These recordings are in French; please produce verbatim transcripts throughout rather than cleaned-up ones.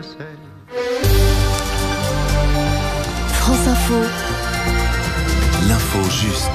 sais. France Info. L'info juste.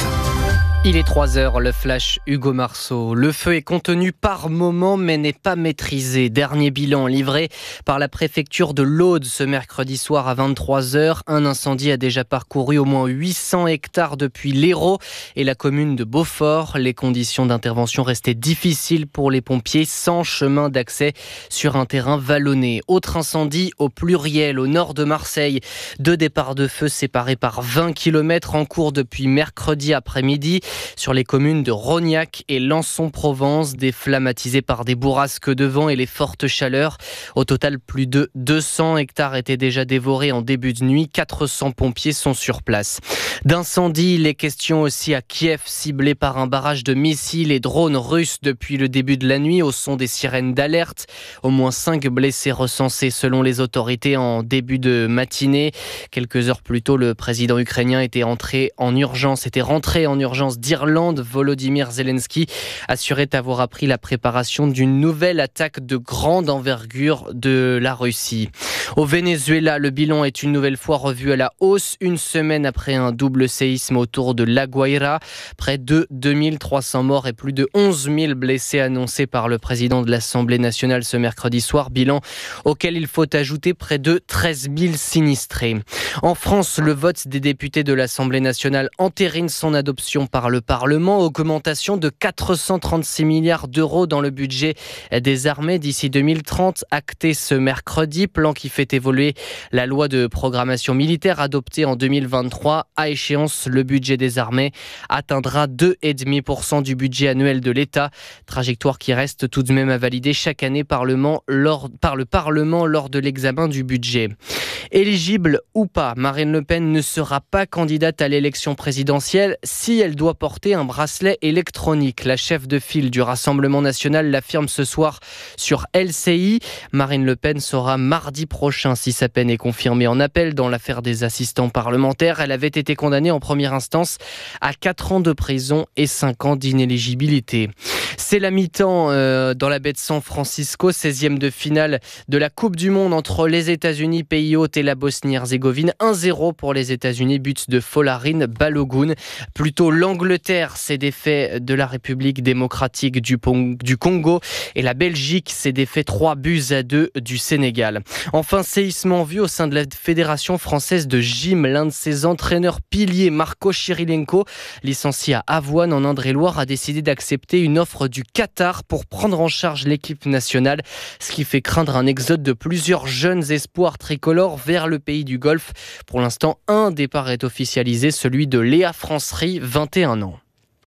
Il est trois heures, le flash Hugo Marceau. Le feu est contenu par moment mais n'est pas maîtrisé. Dernier bilan livré par la préfecture de l'Aude ce mercredi soir à vingt-trois heures. Un incendie a déjà parcouru au moins huit cents hectares depuis l'Hérault et la commune de Beaufort. Les conditions d'intervention restaient difficiles pour les pompiers sans chemin d'accès sur un terrain vallonné. Autre incendie au pluriel au nord de Marseille. Deux départs de feu séparés par vingt kilomètres en cours depuis mercredi après-midi. Sur les communes de Rognac et Lançon-Provence, des flammes attisées par des bourrasques de vent et les fortes chaleurs. Au total, plus de deux cents hectares étaient déjà dévorés en début de nuit. quatre cents pompiers sont sur place. D'incendie, les questions aussi à Kiev, ciblé par un barrage de missiles et drones russes depuis le début de la nuit au son des sirènes d'alerte. Au moins cinq blessés recensés selon les autorités en début de matinée. Quelques heures plus tôt, le président ukrainien était entré en urgence, était rentré en urgence d'Irlande. Volodymyr Zelensky assurait avoir appris la préparation d'une nouvelle attaque de grande envergure de la Russie. Au Venezuela, le bilan est une nouvelle fois revu à la hausse, une semaine après un double séisme autour de La Guaira. Près de deux mille trois cents morts et plus de onze mille blessés annoncés par le président de l'Assemblée nationale ce mercredi soir. Bilan auquel il faut ajouter près de treize mille sinistrés. En France, le vote des députés de l'Assemblée nationale entérine son adoption par le Parlement. Augmentation de quatre cent trente-six milliards d'euros dans le budget des armées d'ici deux mille trente, acté ce mercredi. Plan qui fait évoluer la loi de programmation militaire adoptée en deux mille vingt-trois. À échéance, le budget des armées atteindra deux virgule cinq pour cent du budget annuel de l'État. Trajectoire qui reste tout de même à valider chaque année par le, lors, par le Parlement lors de l'examen du budget. Éligible ou pas, Marine Le Pen ne sera pas candidate à l'élection présidentielle si elle doit porter un bracelet électronique. La chef de file du Rassemblement national l'affirme ce soir sur L C I. Marine Le Pen saura mardi prochain si sa peine est confirmée en appel dans l'affaire des assistants parlementaires. Elle avait été condamnée en première instance à quatre ans de prison et cinq ans d'inéligibilité. C'est la mi-temps euh, dans la baie de San Francisco, seizième de finale de la Coupe du Monde entre les États-Unis, pays hôte, et la Bosnie-Herzégovine. un zéro pour les États-Unis, but de Folarin Balogun. Plutôt l'Angleterre s'est défait de la République démocratique du, Pong- du Congo et la Belgique s'est défait trois buts à deux du Sénégal. Enfin, séisme en vue au sein de la Fédération française de gym. L'un de ses entraîneurs piliers, Marco Chirilenko, licencié à Avoine en Indre-et-Loire, a décidé d'accepter une offre du Qatar pour prendre en charge l'équipe nationale, ce qui fait craindre un exode de plusieurs jeunes espoirs tricolores vers le pays du Golfe. Pour l'instant, un départ est officialisé, celui de Léa Francerie, vingt et un ans.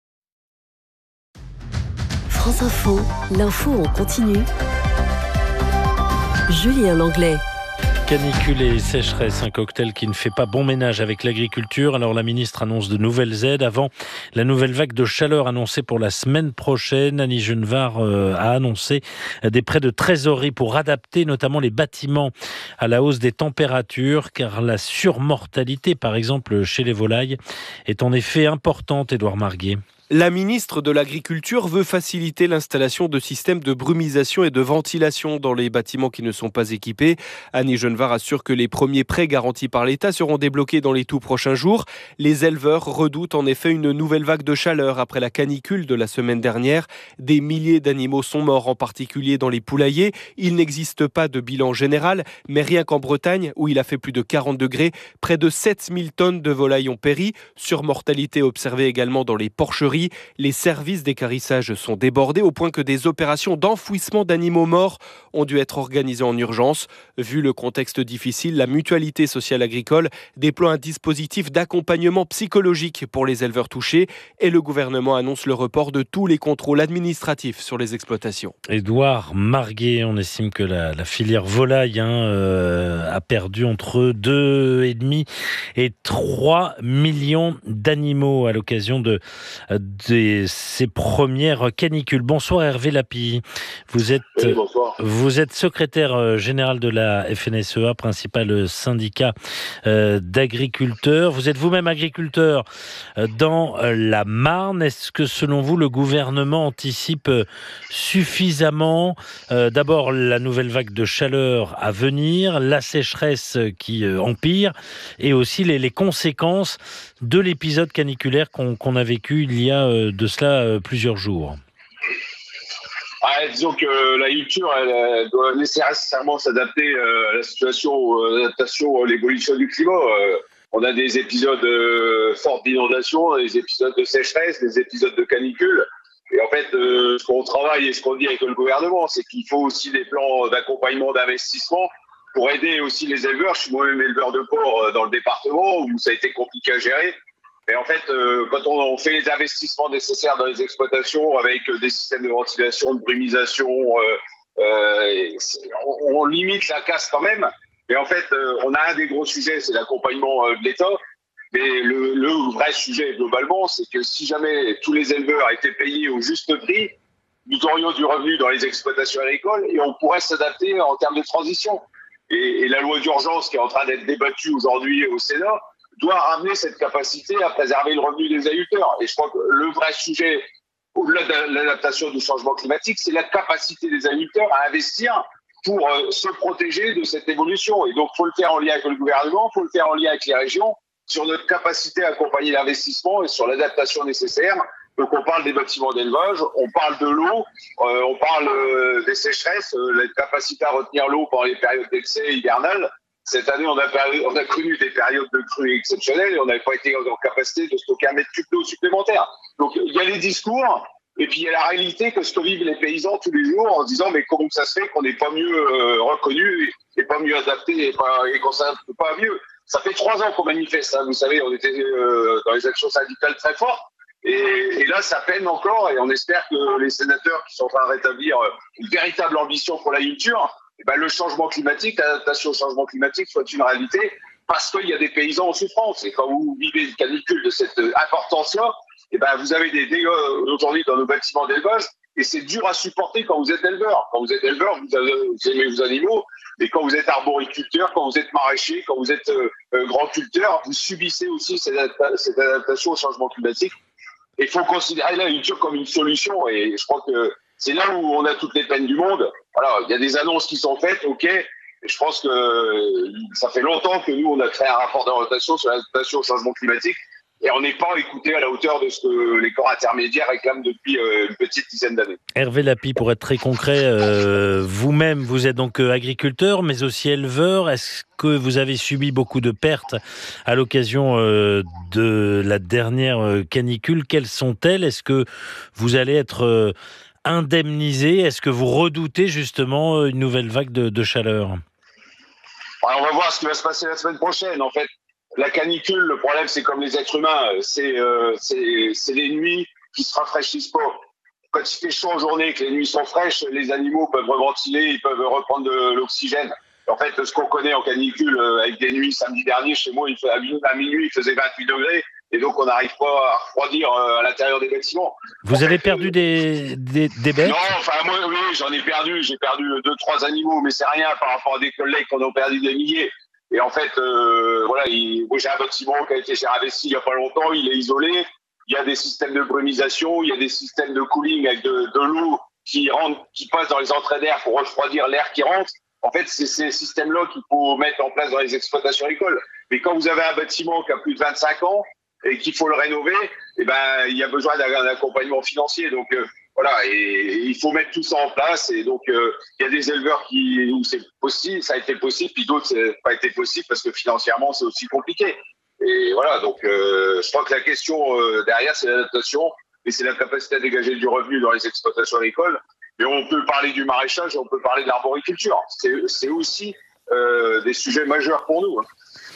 France Info, l'info en continu. Julien Langlais. Canicule et sécheresse, un cocktail qui ne fait pas bon ménage avec l'agriculture. Alors la ministre annonce de nouvelles aides avant la nouvelle vague de chaleur annoncée pour la semaine prochaine. Annie Genevard a annoncé des prêts de trésorerie pour adapter notamment les bâtiments à la hausse des températures, car la surmortalité, par exemple chez les volailles, est en effet importante, Édouard Marguet. La ministre de l'Agriculture veut faciliter l'installation de systèmes de brumisation et de ventilation dans les bâtiments qui ne sont pas équipés. Annie Genevard assure que les premiers prêts garantis par l'État seront débloqués dans les tout prochains jours. Les éleveurs redoutent en effet une nouvelle vague de chaleur après la canicule de la semaine dernière. Des milliers d'animaux sont morts, en particulier dans les poulaillers. Il n'existe pas de bilan général, mais rien qu'en Bretagne, où il a fait plus de quarante degrés, près de sept mille tonnes de volailles ont péri. Surmortalité observée également dans les porcheries. Les services d'équarrissage sont débordés au point que des opérations d'enfouissement d'animaux morts ont dû être organisées en urgence. Vu le contexte difficile, la Mutualité sociale agricole déploie un dispositif d'accompagnement psychologique pour les éleveurs touchés et le gouvernement annonce le report de tous les contrôles administratifs sur les exploitations. Édouard Marguet, on estime que la, la filière volaille hein, euh, a perdu entre deux virgule cinq et trois millions d'animaux à l'occasion de de ces premières canicules. Bonsoir Hervé Lapie. Vous êtes, oui, bonsoir. Vous êtes secrétaire général de la F N S E A, principal syndicat euh, d'agriculteurs. Vous êtes vous-même agriculteur dans la Marne. Est-ce que selon vous, le gouvernement anticipe suffisamment euh, d'abord la nouvelle vague de chaleur à venir, la sécheresse qui euh, empire et aussi les, les conséquences de l'épisode caniculaire qu'on, qu'on a vécu il y a euh, de cela euh, plusieurs jours? Ah, disons que l'agriculture elle, elle doit nécessairement s'adapter euh, à la situation, euh, l'adaptation à l'évolution du climat. Euh, on a des épisodes euh, forts d'inondation, des épisodes de sécheresse, des épisodes de canicule. Et en fait, euh, ce qu'on travaille et ce qu'on dit avec le gouvernement, c'est qu'il faut aussi des plans d'accompagnement, d'investissement pour aider aussi les éleveurs. Je suis moi-même éleveur de porc dans le département où ça a été compliqué à gérer. Et en fait, euh, quand on, on fait les investissements nécessaires dans les exploitations avec euh, des systèmes de ventilation, de brumisation, euh, euh, on, on limite la casse quand même. Et en fait, euh, on a un des gros sujets, c'est l'accompagnement euh, de l'État. Mais le, le vrai sujet, globalement, c'est que si jamais tous les éleveurs étaient payés au juste prix, nous aurions du revenu dans les exploitations agricoles et on pourrait s'adapter en termes de transition. Et, et la loi d'urgence qui est en train d'être débattue aujourd'hui au Sénat doit ramener cette capacité à préserver le revenu des agriculteurs. Et je crois que le vrai sujet, au-delà de l'adaptation du changement climatique, c'est la capacité des agriculteurs à investir pour euh, se protéger de cette évolution. Et donc, il faut le faire en lien avec le gouvernement, il faut le faire en lien avec les régions, sur notre capacité à accompagner l'investissement et sur l'adaptation nécessaire. Donc, on parle des bâtiments d'élevage, on parle de l'eau, euh, on parle euh, des sécheresses, euh, la capacité à retenir l'eau pendant les périodes d'excès hivernales. Cette année, on a, on a connu des périodes de crues exceptionnelles et on n'avait pas été en capacité de stocker un mètre cube d'eau supplémentaire. Donc, il y a les discours et puis il y a la réalité que ce que vivent les paysans tous les jours en se disant mais comment ça se fait qu'on n'est pas mieux euh, reconnu et pas mieux adapté et, pas, et qu'on ne s'adapte pas mieux. Ça fait trois ans qu'on manifeste, hein, vous savez, on était euh, dans les actions syndicales très fortes. Et, et là, ça peine encore et on espère que les sénateurs qui sont en train de rétablir une véritable ambition pour l'agriculture, eh ben, le changement climatique, l'adaptation au changement climatique soit une réalité parce qu'il y a des paysans en souffrance. Et quand vous vivez une canicule de cette importance-là, eh ben, vous avez des dégâts aujourd'hui dans nos bâtiments d'élevage et c'est dur à supporter quand vous êtes éleveur. Quand vous êtes éleveur, vous, avez, vous aimez vos animaux, mais quand vous êtes arboriculteur, quand vous êtes maraîcher, quand vous êtes euh, grand culteur, vous subissez aussi cette, adapta- cette adaptation au changement climatique. Et il faut considérer l'agriculture comme une solution et je crois que c'est là où on a toutes les peines du monde. Voilà, il y a des annonces qui sont faites, ok. Et je pense que ça fait longtemps que nous, on a créé un rapport d'orientation sur l'adaptation au changement climatique et on n'est pas écouté à la hauteur de ce que les corps intermédiaires réclament depuis euh, une petite dizaine d'années. Hervé Lapie, pour être très concret, euh, vous-même, vous êtes donc agriculteur, mais aussi éleveur. Est-ce que vous avez subi beaucoup de pertes à l'occasion euh, de la dernière canicule? Quelles sont-elles? Est-ce que vous allez être euh, indemnisé? Est-ce que vous redoutez justement une nouvelle vague de, de chaleur? Alors, on va voir ce qui va se passer la semaine prochaine. En fait, la canicule, le problème, c'est comme les êtres humains, c'est, euh, c'est, c'est les nuits qui se rafraîchissent pas. Quand il fait chaud en journée, que les nuits sont fraîches, les animaux peuvent reventiler, ils peuvent reprendre de l'oxygène. En fait, ce qu'on connaît en canicule, avec des nuits, samedi dernier, chez moi, il fait, à minuit, il faisait vingt-huit degrés. Et donc, on n'arrive pas à refroidir à l'intérieur des bâtiments. Vous en avez fait, perdu euh, des, des, des bêtes? Non, enfin, moi, oui, j'en ai perdu. J'ai perdu deux, trois animaux, mais c'est rien par rapport à des collègues qui en ont perdu des milliers. Et en fait, euh, voilà, il, moi, j'ai un bâtiment qui a été cher investi il n'y a pas longtemps. Il est isolé. Il y a des systèmes de brumisation. Il y a des systèmes de cooling avec de, de l'eau qui rentre, qui passe dans les entrées d'air pour refroidir l'air qui rentre. En fait, c'est ces systèmes-là qu'il faut mettre en place dans les exploitations agricoles. Mais quand vous avez un bâtiment qui a plus de vingt-cinq ans et qu'il faut le rénover, eh ben, il y a besoin d'un accompagnement financier. Donc, euh, voilà, et, et il faut mettre tout ça en place. Et donc, euh, il y a des éleveurs qui, où c'est possible, ça a été possible, puis d'autres, ça n'a pas été possible parce que financièrement, c'est aussi compliqué. Et voilà, donc, euh, je crois que la question euh, derrière, c'est l'adaptation, et c'est la capacité à dégager du revenu dans les exploitations agricoles. Mais on peut parler du maraîchage et on peut parler de l'arboriculture. C'est, c'est aussi euh, des sujets majeurs pour nous.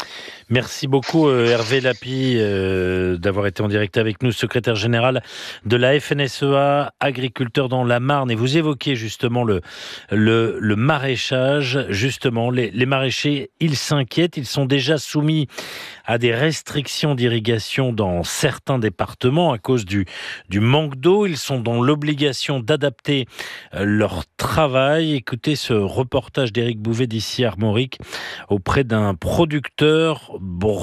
Merci beaucoup Hervé Lapie euh, d'avoir été en direct avec nous, secrétaire général de la F N S E A, agriculteur dans la Marne. Et vous évoquiez justement le, le, le maraîchage. Justement, les, les maraîchers, ils s'inquiètent. Ils sont déjà soumis à des restrictions d'irrigation dans certains départements à cause du, du manque d'eau. Ils sont dans l'obligation d'adapter leur travail. Écoutez ce reportage d'Éric Bouvet d'ici Armorique auprès d'un producteur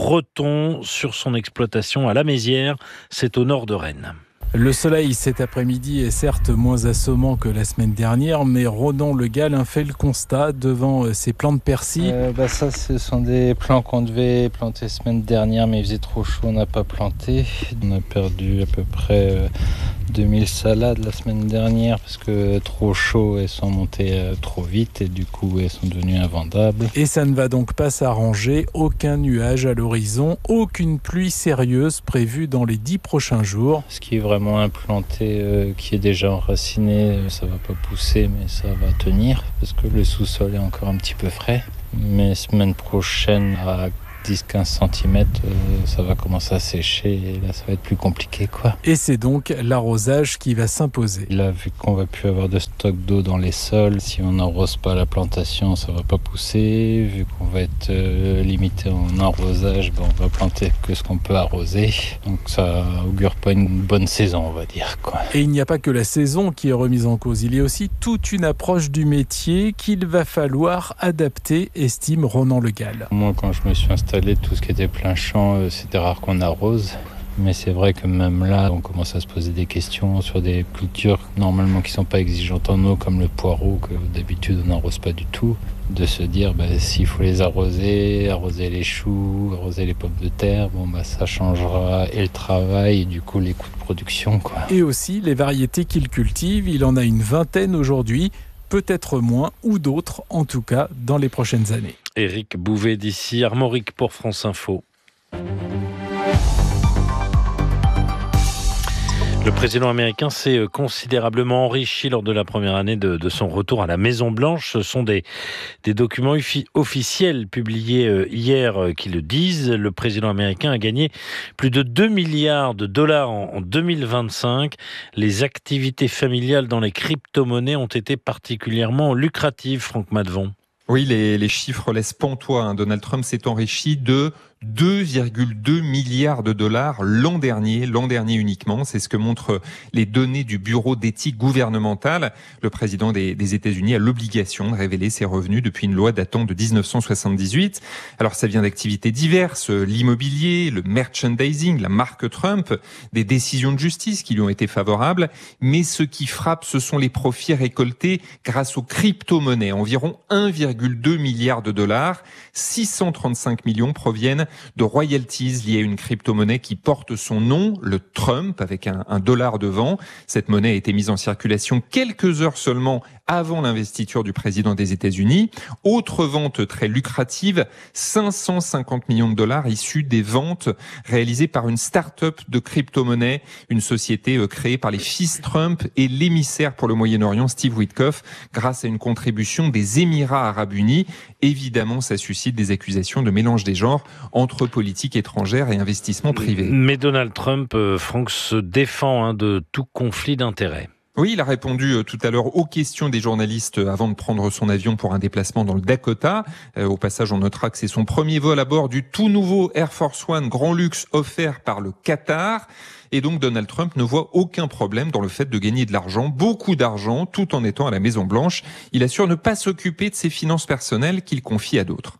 breton sur son exploitation à la Mézières. C'est au nord de Rennes. Le soleil cet après-midi est certes moins assommant que la semaine dernière, mais Ronan Le Gall fait le constat devant ses plants de persil. Euh, bah ça, ce sont des plants qu'on devait planter la semaine dernière, mais il faisait trop chaud, on n'a pas planté. On a perdu à peu près euh, deux mille salades la semaine dernière parce que trop chaud, elles sont montées euh, trop vite et du coup elles sont devenues invendables. Et ça ne va donc pas s'arranger, aucun nuage à l'horizon, aucune pluie sérieuse prévue dans les dix prochains jours. Ce qui est vraiment implanté, euh, qui est déjà enraciné, ça va pas pousser mais ça va tenir parce que le sous-sol est encore un petit peu frais. Mais semaine prochaine à dix à quinze centimètres, euh, ça va commencer à sécher et là ça va être plus compliqué quoi. Et c'est donc l'arrosage qui va s'imposer. Là, vu qu'on va plus avoir de stock d'eau dans les sols, si on n'arrose pas la plantation, ça va pas pousser. Vu qu'on va être euh, limité en arrosage, ben, on va planter que ce qu'on peut arroser. Donc ça augure pas une bonne saison, on va dire quoi. Et il n'y a pas que la saison qui est remise en cause, il y a aussi toute une approche du métier qu'il va falloir adapter, estime Ronan Le Gall. Moi, quand je me suis installé, tout ce qui était plein champ, c'était rare qu'on arrose. Mais c'est vrai que même là, on commence à se poser des questions sur des cultures normalement qui ne sont pas exigeantes en eau, comme le poireau, que d'habitude on n'arrose pas du tout. De se dire, bah, s'il faut les arroser, arroser les choux, arroser les pommes de terre, bon, bah, ça changera et le travail et du coup les coûts de production, quoi. Et aussi les variétés qu'il cultive, il en a une vingtaine aujourd'hui. Peut-être moins, ou d'autres, en tout cas, dans les prochaines années. Éric Bouvet d'ici Armorique pour France Info. Le président américain s'est considérablement enrichi lors de la première année de, de son retour à la Maison-Blanche. Ce sont des, des documents officiels publiés hier qui le disent. Le président américain a gagné plus de deux milliards de dollars en, en deux mille vingt-cinq. Les activités familiales dans les crypto-monnaies ont été particulièrement lucratives, Franck Madevon. Oui, les, les chiffres laissent pantois. Hein. Donald Trump s'est enrichi de deux virgule deux milliards de dollars l'an dernier, l'an dernier uniquement. C'est ce que montrent les données du Bureau d'éthique gouvernementale. Le président des, des États-Unis a l'obligation de révéler ses revenus depuis une loi datant de dix-neuf cent soixante-dix-huit. Alors ça vient d'activités diverses, l'immobilier, le merchandising, la marque Trump, des décisions de justice qui lui ont été favorables. Mais ce qui frappe, ce sont les profits récoltés grâce aux crypto-monnaies. Environ un virgule deux milliard de dollars, six cent trente-cinq millions proviennent de royalties liées à une crypto-monnaie qui porte son nom, le Trump, avec un, un dollar devant. Cette monnaie a été mise en circulation quelques heures seulement avant l'investiture du président des États-Unis. Autre vente très lucrative, cinq cent cinquante millions de dollars issus des ventes réalisées par une start-up de crypto-monnaie, une société créée par les fils Trump et l'émissaire pour le Moyen-Orient, Steve Witkoff, grâce à une contribution des Émirats arabes unis. Évidemment, ça suscite des accusations de mélange des genres entre politique étrangère et investissement privé. Mais Donald Trump, euh, Franck, se défend hein, de tout conflit d'intérêts. Oui, il a répondu tout à l'heure aux questions des journalistes avant de prendre son avion pour un déplacement dans le Dakota. Euh, au passage, on notera que c'est son premier vol à bord du tout nouveau Air Force One Grand Luxe offert par le Qatar. Et donc Donald Trump ne voit aucun problème dans le fait de gagner de l'argent, beaucoup d'argent, tout en étant à la Maison-Blanche. Il assure ne pas s'occuper de ses finances personnelles qu'il confie à d'autres.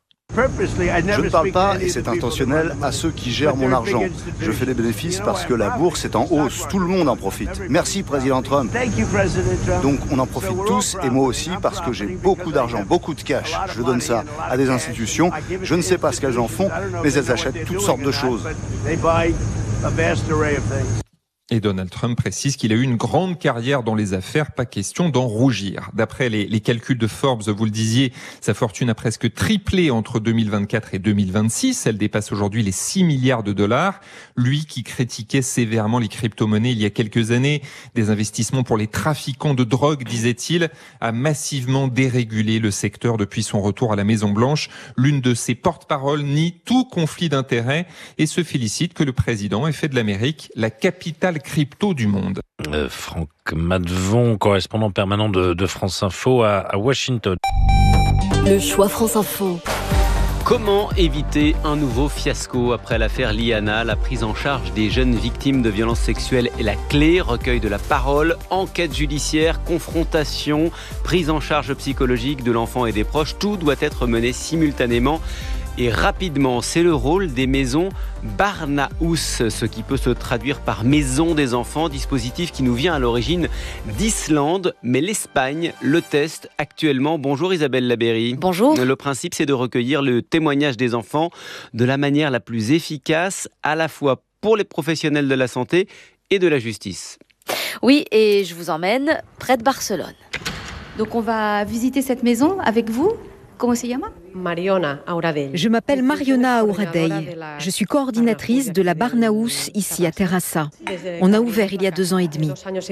Je ne parle pas, et c'est intentionnel, à ceux qui gèrent mon argent. Je fais des bénéfices parce que la bourse est en hausse. Tout le monde en profite. Merci, Président Trump. Donc, on en profite tous, et moi aussi, parce que j'ai beaucoup d'argent, beaucoup de cash. Je donne ça à des institutions. Je ne sais pas ce qu'elles en font, mais elles achètent toutes sortes de choses. Et Donald Trump précise qu'il a eu une grande carrière dans les affaires, pas question d'en rougir. D'après les, les calculs de Forbes, vous le disiez, sa fortune a presque triplé entre deux mille vingt-quatre et deux mille vingt-six. Elle dépasse aujourd'hui les six milliards de dollars. Lui qui critiquait sévèrement les crypto-monnaies il y a quelques années, des investissements pour les trafiquants de drogue, disait-il, a massivement dérégulé le secteur depuis son retour à la Maison-Blanche. L'une de ses porte-paroles nie tout conflit d'intérêts et se félicite que le président ait fait de l'Amérique la capitale crypto du monde. Euh, Franck Madvon, correspondant permanent de, de France Info à, à Washington. Le choix France Info. Comment éviter un nouveau fiasco après l'affaire Liana? La prise en charge des jeunes victimes de violences sexuelles est la clé. Recueil de la parole, enquête judiciaire, confrontation, prise en charge psychologique de l'enfant et des proches. Tout doit être mené simultanément et rapidement. C'est le rôle des maisons Barnahus, ce qui peut se traduire par maison des enfants, dispositif qui nous vient à l'origine d'Islande, mais l'Espagne le teste actuellement. Bonjour Isabelle Labéry. Bonjour. Le principe, c'est de recueillir le témoignage des enfants de la manière la plus efficace, à la fois pour les professionnels de la santé et de la justice. Oui, et je vous emmène près de Barcelone. Donc on va visiter cette maison avec vous. Comment se llama? Mariona Auradell. Je m'appelle Mariona Auradell. Je suis coordinatrice de la Barnahus ici à Terrassa. On a ouvert il y a deux ans et demi.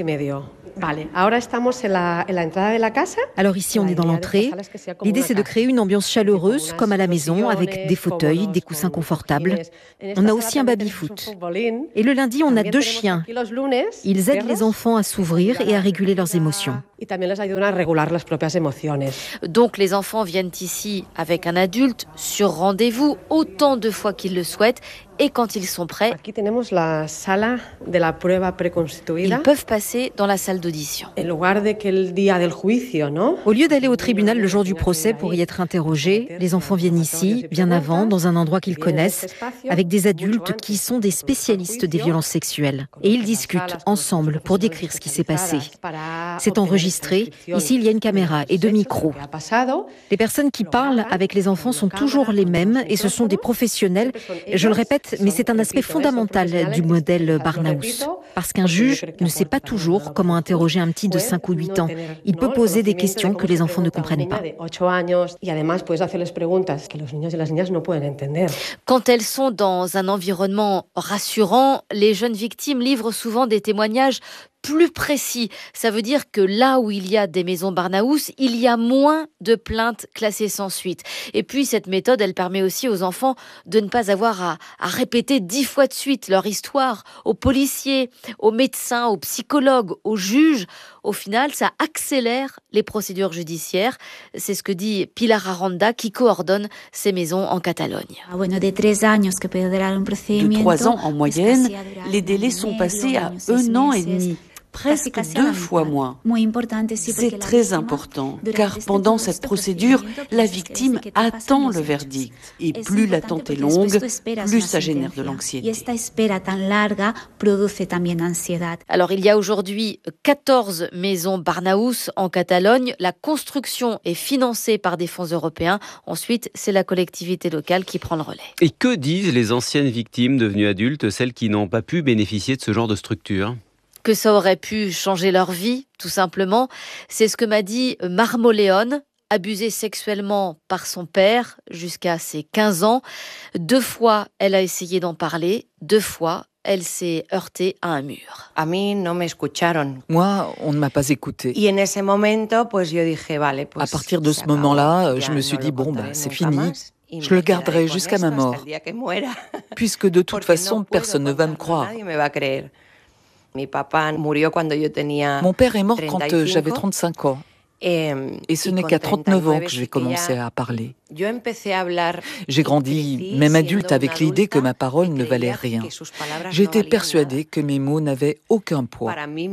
Alors ici, on est dans l'entrée. L'idée, c'est de créer une ambiance chaleureuse, comme à la maison, avec des fauteuils, des coussins confortables. On a aussi un baby-foot. Et le lundi, on a deux chiens. Ils aident les enfants à s'ouvrir et à réguler leurs émotions. Donc les enfants viennent ici avec un adulte sur rendez-vous autant de fois qu'ils le souhaitent et quand ils sont prêts, ils peuvent passer dans la salle d'audition. Au lieu d'aller au tribunal le jour du procès pour y être interrogés, les enfants viennent ici, bien avant, dans un endroit qu'ils connaissent, avec des adultes qui sont des spécialistes des violences sexuelles. Et ils discutent ensemble pour décrire ce qui s'est passé. C'est enregistré. Ici, il y a une caméra et deux micros. Les personnes qui parlent avec les enfants sont toujours les mêmes et ce sont des professionnels. Je le répète, mais c'est un aspect fondamental du modèle Barnahus. Parce qu'un juge ne sait pas toujours comment interroger un petit de cinq ou huit ans. Il peut poser des questions que les enfants ne comprennent pas. Quand elles sont dans un environnement rassurant, les jeunes victimes livrent souvent des témoignages plus précis. Ça veut dire que là où il y a des maisons Barnahus, il y a moins de plaintes classées sans suite. Et puis cette méthode, elle permet aussi aux enfants de ne pas avoir à, à répéter dix fois de suite leur histoire aux policiers, aux médecins, aux psychologues, aux juges. Au final, ça accélère les procédures judiciaires. C'est ce que dit Pilar Aranda, qui coordonne ces maisons en Catalogne. De trois ans en moyenne, les délais sont passés à un an et demi. Presque deux fois moins. C'est très important, car pendant cette procédure, la victime attend le verdict. Et plus l'attente est longue, plus ça génère de l'anxiété. Alors, il y a aujourd'hui quatorze maisons Barnahus en Catalogne. La construction est financée par des fonds européens. Ensuite, c'est la collectivité locale qui prend le relais. Et que disent les anciennes victimes devenues adultes, celles qui n'ont pas pu bénéficier de ce genre de structure ? Que ça aurait pu changer leur vie, tout simplement. C'est ce que m'a dit Marmoléon, abusée sexuellement par son père jusqu'à ses quinze ans. Deux fois, elle a essayé d'en parler. Deux fois, elle s'est heurtée à un mur. Moi, on ne m'a pas écoutée. À partir de ce moment-là, je me suis dit, bon, ben, c'est fini. Je le garderai jusqu'à ma mort. Puisque de toute façon, personne ne va me croire. Mon père est mort quand euh, j'avais trente-cinq ans. Et ce n'est qu'à trente-neuf ans que j'ai commencé à parler. J'ai grandi, même adulte, avec l'idée que ma parole ne valait rien. J'étais persuadée que mes mots n'avaient aucun poids.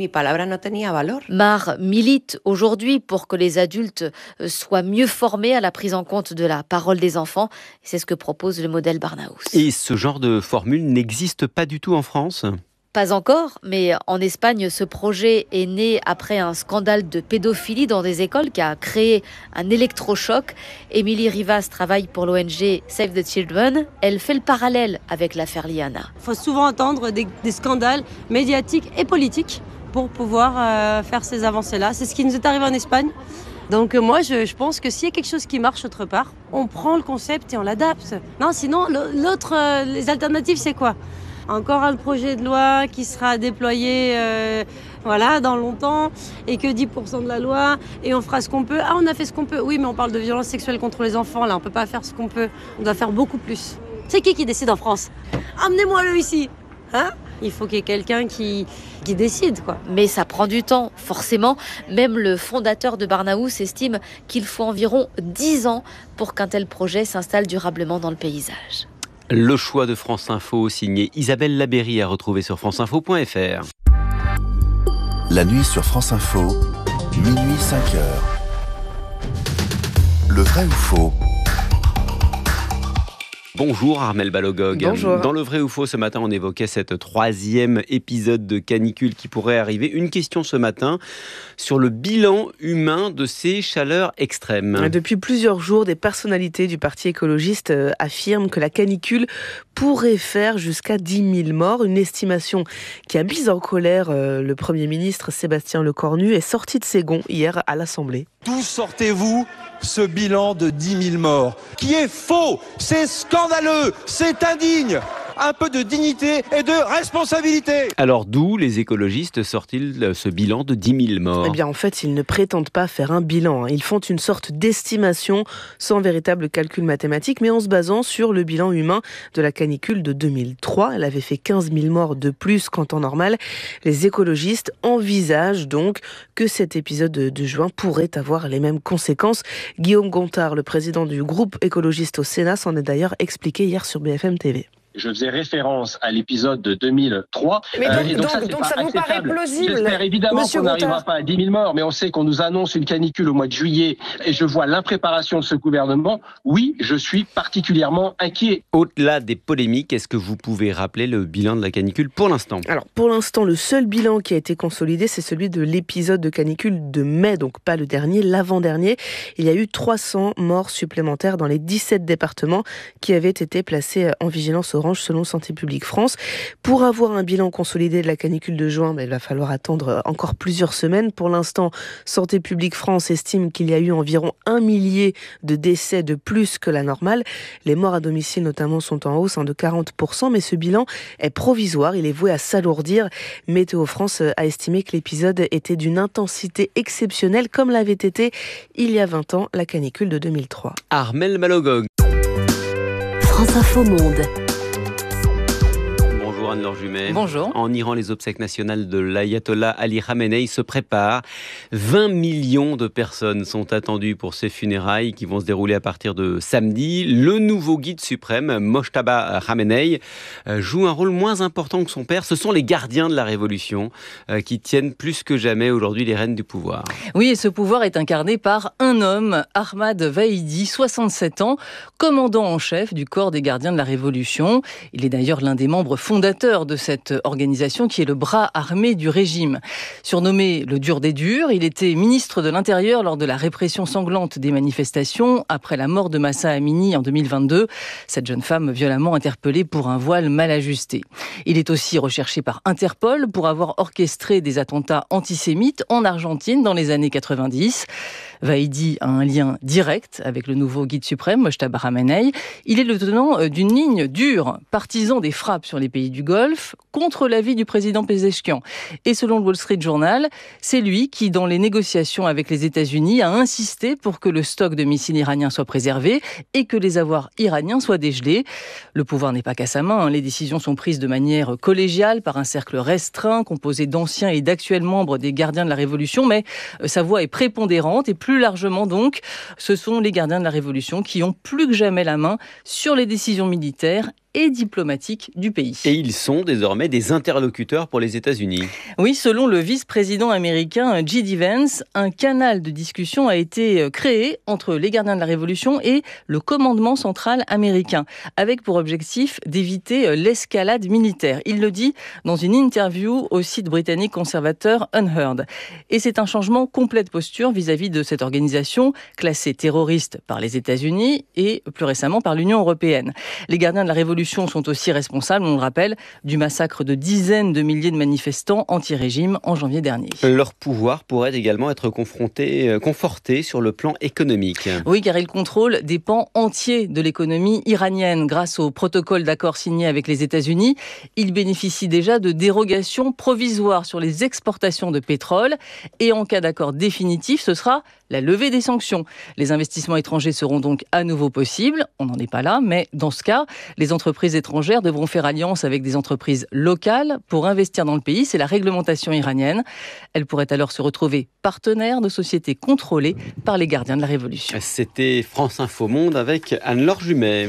Mar milite aujourd'hui pour que les adultes soient mieux formés à la prise en compte de la parole des enfants. C'est ce que propose le modèle Barnahus. Et ce genre de formule n'existe pas du tout en France ? Pas encore, mais en Espagne, ce projet est né après un scandale de pédophilie dans des écoles qui a créé un électrochoc. Émilie Rivas travaille pour l'O N G Save the Children. Elle fait le parallèle avec l'affaire Liana. Il faut souvent attendre des, des scandales médiatiques et politiques pour pouvoir euh, faire ces avancées-là. C'est ce qui nous est arrivé en Espagne. Donc euh, moi, je, je pense que s'il y a quelque chose qui marche autre part, on prend le concept et on l'adapte. Non, sinon, l'autre, euh, les alternatives, c'est quoi ? Encore un projet de loi qui sera déployé euh, voilà, dans longtemps et que dix pour cent de la loi et on fera ce qu'on peut. Ah, on a fait ce qu'on peut. Oui, mais on parle de violence sexuelle contre les enfants. Là, on peut pas faire ce qu'on peut. On doit faire beaucoup plus. C'est qui qui décide en France ? Amenez-moi-le ici. Hein ? Il faut qu'il y ait quelqu'un qui, qui décide, quoi. Mais ça prend du temps, forcément. Même le fondateur de Barnahus estime qu'il faut environ dix ans pour qu'un tel projet s'installe durablement dans le paysage. Le choix de France Info, signé Isabelle Labéry, à retrouver sur franceinfo point f r. La nuit sur France Info, minuit cinq heures. Le vrai ou faux ? Bonjour Armelle Balogog. Bonjour. Dans le vrai ou faux, ce matin, on évoquait cette troisième épisode de canicule qui pourrait arriver. Une question ce matin sur le bilan humain de ces chaleurs extrêmes. Depuis plusieurs jours, des personnalités du Parti écologiste affirment que la canicule pourrait faire jusqu'à dix mille morts. Une estimation qui a mis en colère le Premier ministre Sébastien Lecornu est sorti de ses gonds hier à l'Assemblée. D'où sortez-vous ce bilan de dix mille morts qui est faux, c'est scandaleux, c'est indigne. Un peu de dignité et de responsabilité. Alors d'où les écologistes sortent-ils ce bilan de dix mille morts ? Eh bien en fait, ils ne prétendent pas faire un bilan. Ils font une sorte d'estimation sans véritable calcul mathématique, mais en se basant sur le bilan humain de la canicule de deux mille trois. Elle avait fait quinze mille morts de plus qu'en temps normal. Les écologistes envisagent donc que cet épisode de juin pourrait avoir les mêmes conséquences. Guillaume Gontard, le président du groupe écologiste au Sénat, s'en est d'ailleurs expliqué hier sur B F M T V. Je faisais référence à l'épisode de deux mille trois. Mais donc, euh, et donc, donc, ça, donc ça vous paraît plausible. J'espère évidemment Monsieur qu'on n'arrivera Gontard. pas à dix mille morts, mais on sait qu'on nous annonce une canicule au mois de juillet et je vois l'impréparation de ce gouvernement. Oui, je suis particulièrement inquiet. Au-delà des polémiques, est-ce que vous pouvez rappeler le bilan de la canicule pour l'instant ? Alors pour l'instant, le seul bilan qui a été consolidé, c'est celui de l'épisode de canicule de mai, donc pas le dernier, l'avant-dernier. Il y a eu trois cents morts supplémentaires dans les dix-sept départements qui avaient été placés en vigilance orange selon Santé publique France. Pour avoir un bilan consolidé de la canicule de juin, ben, il va falloir attendre encore plusieurs semaines. Pour l'instant, Santé publique France estime qu'il y a eu environ un millier de décès de plus que la normale. Les morts à domicile notamment sont en hausse hein, de quarante pour cent, mais ce bilan est provisoire, il est voué à s'alourdir. Météo France a estimé que l'épisode était d'une intensité exceptionnelle, comme l'avait été il y a vingt ans la canicule de deux mille trois. Armelle Balogog. France Info Monde. Bonjour Anne-Laure Jumet. Bonjour. En Iran, les obsèques nationales de l'ayatollah Ali Khamenei se préparent. vingt millions de personnes sont attendues pour ces funérailles qui vont se dérouler à partir de samedi. Le nouveau guide suprême, Mojtaba Khamenei, joue un rôle moins important que son père. Ce sont les gardiens de la révolution qui tiennent plus que jamais aujourd'hui les rênes du pouvoir. Oui, et ce pouvoir est incarné par un homme, Ahmad Vahidi, soixante-sept ans, commandant en chef du corps des gardiens de la révolution. Il est d'ailleurs l'un des membres fondateurs de cette organisation qui est le bras armé du régime. Surnommé le dur des durs, il était ministre de l'Intérieur lors de la répression sanglante des manifestations après la mort de Mahsa Amini en deux mille vingt-deux, cette jeune femme violemment interpellée pour un voile mal ajusté. Il est aussi recherché par Interpol pour avoir orchestré des attentats antisémites en Argentine dans les années quatre-vingt-dix. Vahidi a un lien direct avec le nouveau guide suprême, Mojtaba Khamenei. Il est le tenant d'une ligne dure, partisan des frappes sur les pays du Golfe, contre l'avis du président Pezeshkian. Et selon le Wall Street Journal, c'est lui qui, dans les négociations avec les États-Unis, a insisté pour que le stock de missiles iraniens soit préservé et que les avoirs iraniens soient dégelés. Le pouvoir n'est pas qu'à sa main. Les décisions sont prises de manière collégiale par un cercle restreint, composé d'anciens et d'actuels membres des gardiens de la Révolution, mais sa voix est prépondérante et plus largement donc, ce sont les gardiens de la Révolution qui ont plus que jamais la main sur les décisions militaires et diplomatiques du pays. Et ils sont désormais des interlocuteurs pour les États-Unis. Oui, selon le vice-président américain J D Vance, un canal de discussion a été créé entre les gardiens de la Révolution et le commandement central américain, avec pour objectif d'éviter l'escalade militaire. Il le dit dans une interview au site britannique conservateur Unheard. Et c'est un changement complet de posture vis-à-vis de cette organisation classée terroriste par les États-Unis et plus récemment par l'Union européenne. Les gardiens de la Révolution sont aussi responsables, on le rappelle, du massacre de dizaines de milliers de manifestants anti-régime en janvier dernier. Leur pouvoir pourrait également être confronté, conforté sur le plan économique. Oui, car ils contrôlent des pans entiers de l'économie iranienne. Grâce au protocole d'accord signé avec les États-Unis, ils bénéficient déjà de dérogations provisoires sur les exportations de pétrole. Et en cas d'accord définitif, ce sera la levée des sanctions. Les investissements étrangers seront donc à nouveau possibles. On n'en est pas là, mais dans ce cas, les entreprises étrangères devront faire alliance avec des entreprises locales pour investir dans le pays. C'est la réglementation iranienne. Elles pourraient alors se retrouver partenaires de sociétés contrôlées par les gardiens de la Révolution. C'était France Info Monde avec Anne-Laure Jumet.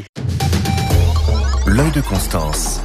L'œil de Constance.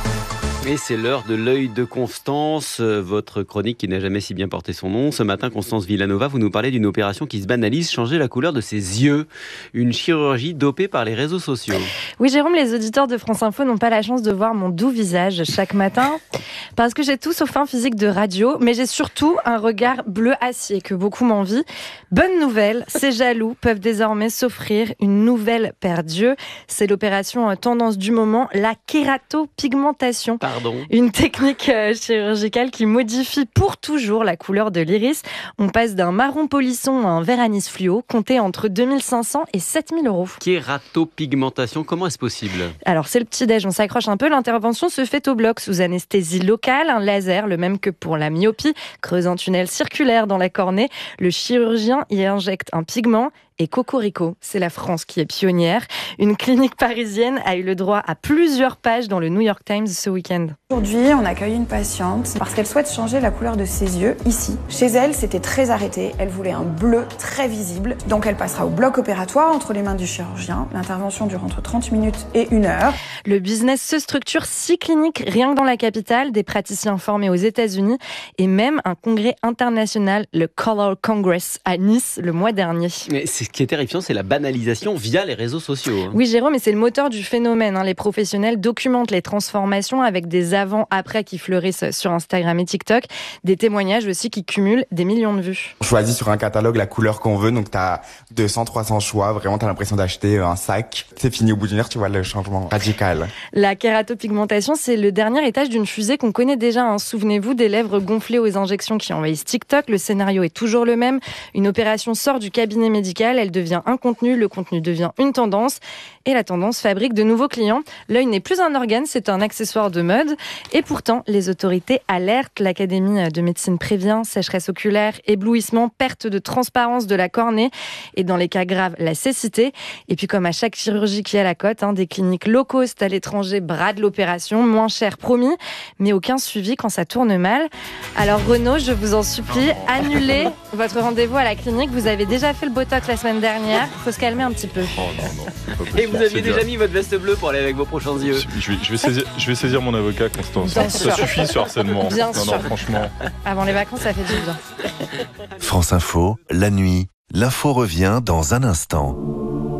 Et c'est l'heure de l'œil de Constance, votre chronique qui n'a jamais si bien porté son nom. Ce matin, Constance Villanova, vous nous parlez d'une opération qui se banalise, changer la couleur de ses yeux. Une chirurgie dopée par les réseaux sociaux. Oui, Jérôme, les auditeurs de France Info n'ont pas la chance de voir mon doux visage chaque matin, parce que j'ai tout sauf un physique de radio, mais j'ai surtout un regard bleu acier que beaucoup m'envient. Bonne nouvelle, ces jaloux peuvent désormais s'offrir une nouvelle paire d'yeux. C'est l'opération tendance du moment, la kératopigmentation. Pardon. Une technique euh, chirurgicale qui modifie pour toujours la couleur de l'iris. On passe d'un marron polisson à un vert anis fluo, compté entre deux mille cinq cents et sept mille euros. Kératopigmentation, comment est-ce possible ? Alors c'est le petit-déj, on s'accroche un peu. L'intervention se fait au bloc sous anesthésie locale, un laser, le même que pour la myopie, creuse un tunnel circulaire dans la cornée. Le chirurgien y injecte un pigment. Et cocorico, c'est la France qui est pionnière. Une clinique parisienne a eu le droit à plusieurs pages dans le New York Times ce week-end. Aujourd'hui, on accueille une patiente parce qu'elle souhaite changer la couleur de ses yeux ici. Chez elle, c'était très arrêté. Elle voulait un bleu très visible. Donc elle passera au bloc opératoire entre les mains du chirurgien. L'intervention dure entre trente minutes et une heure. Le business se structure six cliniques rien que dans la capitale, des praticiens formés aux États-Unis et même un congrès international, le Color Congress à Nice le mois dernier. Mais c'est ce qui est terrifiant, c'est la banalisation via les réseaux sociaux. Hein. Oui, Jérôme, et c'est le moteur du phénomène. Hein. Les professionnels documentent les transformations avec des avant-après qui fleurissent sur Instagram et TikTok. Des témoignages aussi qui cumulent des millions de vues. On choisit sur un catalogue la couleur qu'on veut, donc t'as deux cents, trois cents choix. Vraiment, t'as l'impression d'acheter un sac. C'est fini au bout d'une heure, tu vois le changement radical. La kératopigmentation, c'est le dernier étage d'une fusée qu'on connaît déjà. Hein. Souvenez-vous des lèvres gonflées aux injections qui envahissent TikTok. Le scénario est toujours le même. Une opération sort du cabinet médical. Elle devient un contenu, le contenu devient une tendance et la tendance fabrique de nouveaux clients. L'œil n'est plus un organe, c'est un accessoire de mode et pourtant les autorités alertent. L'Académie de médecine prévient sécheresse oculaire, éblouissement, perte de transparence de la cornée et dans les cas graves, la cécité. Et puis comme à chaque chirurgie qui a la cote, hein, des cliniques low cost à l'étranger bradent l'opération, moins cher promis, mais aucun suivi quand ça tourne mal. Alors Renaud, je vous en supplie, annulez votre rendez-vous à la clinique. Vous avez déjà fait le Botox la semaine dernière, il faut se calmer un petit peu. Oh non, non, et vous aviez déjà mis votre veste bleue pour aller avec vos prochains yeux. Je vais, je vais, saisir, je vais saisir mon avocat, Constance. Bien ça sûr. Suffit ce harcèlement. Bien non, sûr. non, franchement. Avant les vacances, ça fait du bien. France Info, la nuit, l'info revient dans un instant.